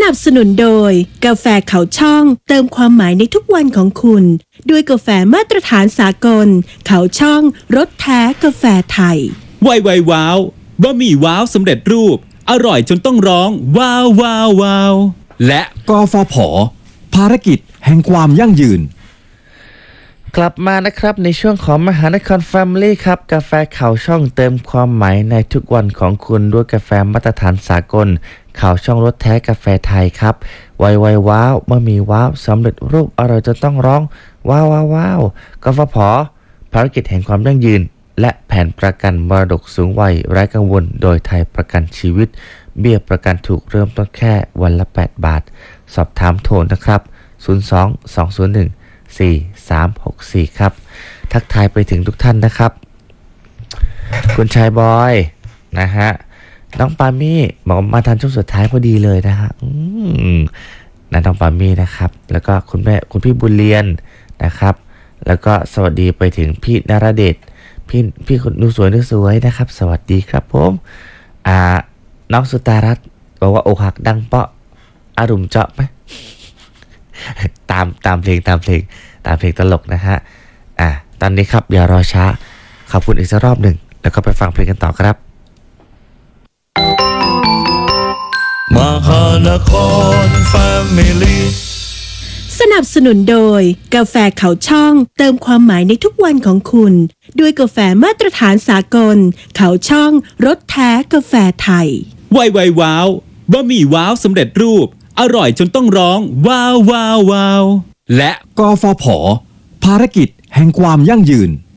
นับสนุนโดยกาแฟเขาช่องเติมความหมายในทุกวันของคุณด้วยกาแฟมาตรฐานสากลเขาช่องรสแท้กาแฟไทยไวว้าวบะหมี่ว้าวสำเร็จรูปอร่อยจนต้องร้องว้าวว้าวว้าวและกฟผ.ภารกิจแห่งความยั่งยืนกลับมานะครับในช่วงของมหานครแฟมิลี่ครับกาแฟเขาช่องเติมความหมายในทุกวันของคุณด้วยกาแฟมาตรฐานสากลเขาช่องรสแท้กาแฟไทยครับไวว้าวบะหมี่ว้าวสำเร็จรูปอร่อยจนต้องร้องว้าวว้าวว้าวกฟผ.ภารกิจแห่งความยั่งยืนและแผนประกันมรดกสูงวัยไร้กังวลโดยไทยประกันชีวิตเบี้ยประกันถูกเริ่มต้นแค่วันละ8 บาทสอบถามโทรนะครับ02-201-4364ครับทักทายไปถึงทุกท่านนะครับคุณชายบอยนะฮะน้องปามี่บอกมาทันช่วงสุดท้ายพอดีเลยนะฮะนะน้องปามี่นะครับแล้วก็คุณแม่คุณพี่บุญเรียนนะครับแล้วก็สวัสดีไปถึงพี่นราเดชพี่คนดูสวยนะครับสวัสดีครับผมน้องสุตารัตน์บอกว่าอกหักดังเปาะอารมณ์เจาะไหม ตามเพลงตลกนะฮะตอนนี้ครับอย่ารอช้าขอบคุณอีกสักรอบหนึ่งแล้วก็ไปฟังเพลงกันต่อครับมหานครแฟมิลี่สนับสนุนโดยกาแฟเขาช่องเติมความหมายในทุกวันของคุณด้วยกาแฟมาตรฐานสากลเขาช่องรสแท้กาแฟไทยไวว้าวบะหมี่ว้าวสำเร็จรูปอร่อยจนต้องร้องว้าวว้าวว้าวและกฟผ.ภารกิจแห่งความยั่งยืน